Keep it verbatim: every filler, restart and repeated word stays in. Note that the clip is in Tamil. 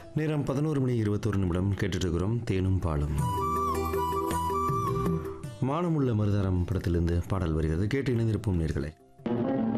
நேரம் பதினோரு மணி இருபத்தொரு நிமிடம் கேட்டுட்டு இருக்கிறோம் தேனும் பாலும். மானமுள்ள மருதாரம் படத்திலிருந்து பாடல் வருகிறது. கேட்டு இணைந்திருப்போம் நேர்களே.